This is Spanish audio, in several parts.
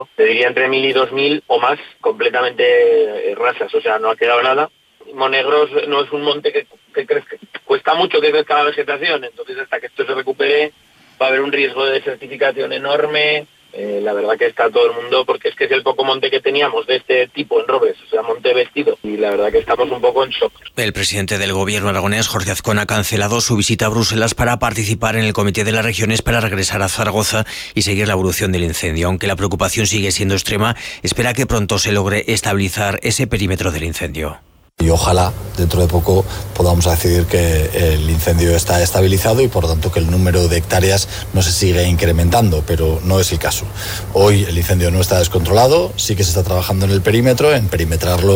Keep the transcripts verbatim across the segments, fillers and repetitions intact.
Te diría entre mil y dos mil o más completamente rasas, o sea, no ha quedado nada. Monegros no es un monte que, que crezca, cuesta mucho que crezca la vegetación, entonces hasta que esto se recupere va a haber un riesgo de desertificación enorme. Eh, la verdad que está todo el mundo, porque es que es el poco monte que teníamos de este tipo en Robres, o sea, monte vestido, y la verdad que estamos un poco en shock. El presidente del gobierno aragonés, Jorge Azcón, ha cancelado su visita a Bruselas para participar en el Comité de las Regiones para regresar a Zaragoza y seguir la evolución del incendio. Aunque la preocupación sigue siendo extrema, espera que pronto se logre estabilizar ese perímetro del incendio. Y ojalá dentro de poco podamos decir que el incendio está estabilizado y por lo tanto que el número de hectáreas no se sigue incrementando, pero no es el caso. Hoy el incendio no está descontrolado, sí que se está trabajando en el perímetro, en perimetrarlo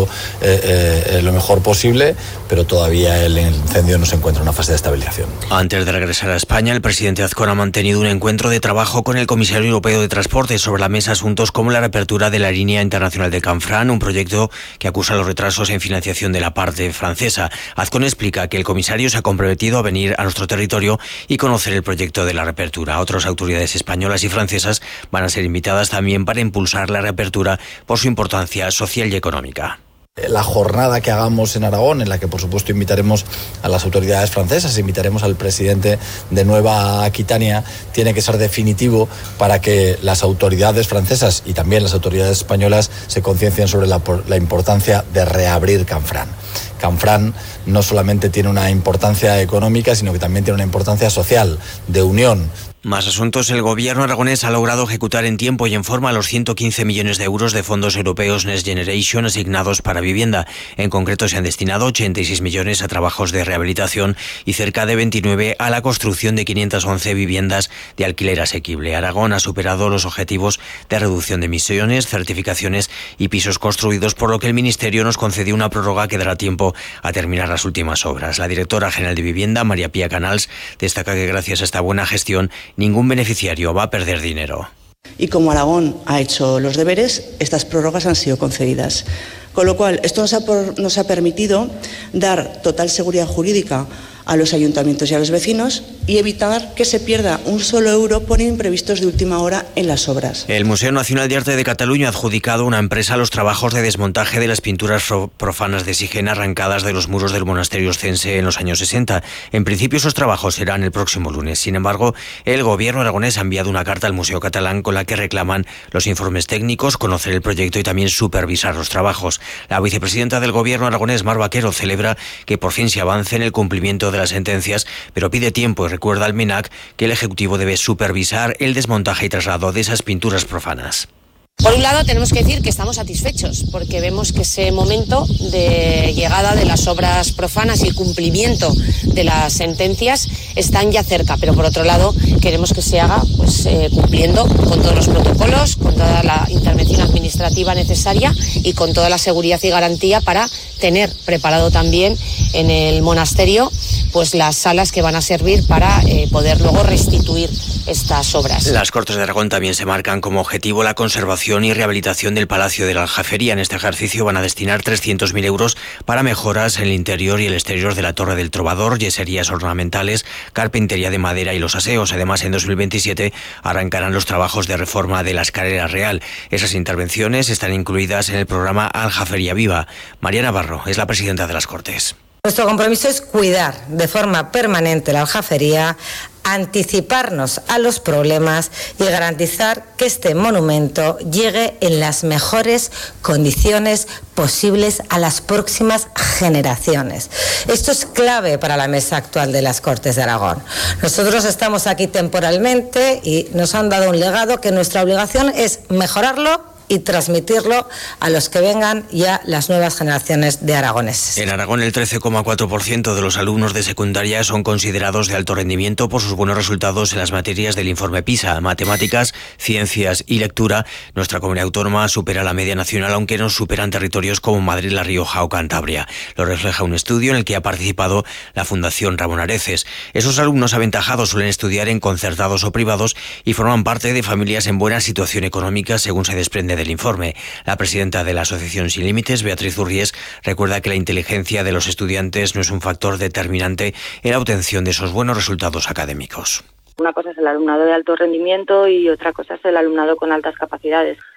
eh, eh, lo mejor posible, pero todavía el incendio no se encuentra en una fase de estabilización. Antes de regresar a España, el presidente Azcón ha mantenido un encuentro de trabajo con el comisario europeo de Transporte sobre la mesa asuntos como la reapertura de la línea internacional de Canfranc, un proyecto que acusa los retrasos en financiación de la parte francesa. Azcón explica que el comisario se ha comprometido a venir a nuestro territorio y conocer el proyecto de la reapertura. Otras autoridades españolas y francesas van a ser invitadas también para impulsar la reapertura por su importancia social y económica. La jornada que hagamos en Aragón, en la que por supuesto invitaremos a las autoridades francesas, invitaremos al presidente de Nueva Aquitania, tiene que ser definitivo para que las autoridades francesas y también las autoridades españolas se conciencien sobre la, la importancia de reabrir Canfranc. Canfranc no solamente tiene una importancia económica, sino que también tiene una importancia social, de unión. Más asuntos. El gobierno aragonés ha logrado ejecutar en tiempo y en forma los ciento quince millones de euros de fondos europeos Next Generation asignados para vivienda. En concreto se han destinado ochenta y seis millones a trabajos de rehabilitación y cerca de veintinueve a la construcción de quinientas once viviendas de alquiler asequible. Aragón ha superado los objetivos de reducción de emisiones, certificaciones y pisos construidos, por lo que el Ministerio nos concedió una prórroga que dará tiempo a terminar las últimas obras. La directora general de Vivienda, María Pía Canals, destaca que gracias a esta buena gestión ningún beneficiario va a perder dinero. Y como Aragón ha hecho los deberes, estas prórrogas han sido concedidas. Con lo cual, esto nos ha, por, nos ha permitido dar total seguridad jurídica a los ayuntamientos y a los vecinos y evitar que se pierda un solo euro por imprevistos de última hora en las obras. El Museo Nacional de Arte de Cataluña ha adjudicado a una empresa los trabajos de desmontaje de las pinturas profanas de Sigena arrancadas de los muros del monasterio oscense en los años sesenta. En principio esos trabajos serán el próximo lunes. Sin embargo, el gobierno aragonés ha enviado una carta al Museo Catalán con la que reclaman los informes técnicos, conocer el proyecto y también supervisar los trabajos. La vicepresidenta del gobierno aragonés, Mar Vaquero, celebra que por fin se avance en el cumplimiento de las sentencias, pero pide tiempo y recuerda al MINAC que el Ejecutivo debe supervisar el desmontaje y traslado de esas pinturas profanas. Por un lado tenemos que decir que estamos satisfechos porque vemos que ese momento de llegada de las obras profanas y cumplimiento de las sentencias están ya cerca, pero por otro lado queremos que se haga pues, eh, cumpliendo con todos los protocolos, con toda la intervención administrativa necesaria y con toda la seguridad y garantía para tener preparado también en el monasterio pues las salas que van a servir para eh, poder luego restituir estas obras. Las Cortes de Aragón también se marcan como objetivo la conservación y rehabilitación del Palacio de la Aljafería. En este ejercicio van a destinar trescientos mil euros para mejoras en el interior y el exterior de la Torre del Trovador, yeserías ornamentales, carpintería de madera y los aseos. Además, en dos mil veintisiete arrancarán los trabajos de reforma de la escalera real. Esas intervenciones están incluidas en el programa Aljafería Viva. María Navarro es la presidenta de las Cortes. Nuestro compromiso es cuidar de forma permanente la aljafería, anticiparnos a los problemas y garantizar que este monumento llegue en las mejores condiciones posibles a las próximas generaciones. Esto es clave para la mesa actual de las Cortes de Aragón. Nosotros estamos aquí temporalmente y nos han dado un legado que nuestra obligación es mejorarlo y transmitirlo a los que vengan y a las nuevas generaciones de aragoneses. En Aragón, el trece coma cuatro por ciento de los alumnos de secundaria son considerados de alto rendimiento por sus buenos resultados en las materias del informe PISA, matemáticas, ciencias y lectura. Nuestra comunidad autónoma supera la media nacional, aunque nos superan territorios como Madrid, La Rioja o Cantabria. Lo refleja un estudio en el que ha participado la Fundación Ramón Areces. Esos alumnos aventajados suelen estudiar en concertados o privados y forman parte de familias en buena situación económica, según se desprende del informe. La presidenta de la Asociación Sin Límites, Beatriz Urries, recuerda que la inteligencia de los estudiantes no es un factor determinante en la obtención de esos buenos resultados académicos. Una cosa es el alumnado de alto rendimiento y otra cosa es el alumnado con altas capacidades.